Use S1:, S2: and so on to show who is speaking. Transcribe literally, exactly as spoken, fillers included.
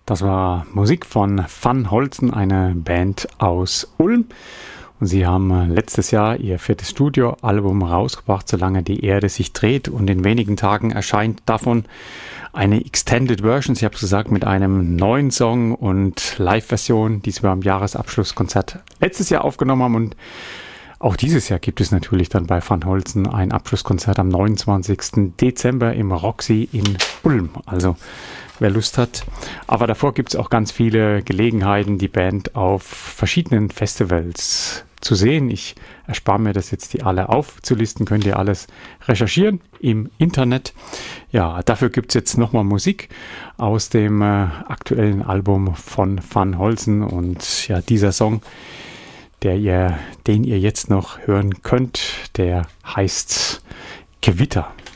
S1: Das war Musik von Van Holzen, eine Band aus Ulm. Und sie haben letztes Jahr ihr viertes Studioalbum rausgebracht, Solange die Erde sich dreht. Und in wenigen Tagen erscheint davon eine Extended Version, ich habe es gesagt, mit einem neuen Song und Live-Version, die sie beim Jahresabschlusskonzert letztes Jahr aufgenommen haben. Und auch dieses Jahr gibt es natürlich dann bei Van Holzen ein Abschlusskonzert am neunundzwanzigsten Dezember im Roxy in Ulm. Also wer Lust hat. Aber davor gibt es auch ganz viele Gelegenheiten, die Band auf verschiedenen Festivals zu sehen. Ich erspare mir das jetzt, die alle aufzulisten. Könnt ihr alles recherchieren im Internet. Ja, dafür gibt es jetzt nochmal Musik aus dem äh, aktuellen Album von Van Holzen. Und ja, dieser Song, der ihr, den ihr jetzt noch hören könnt, der heißt Gewitter.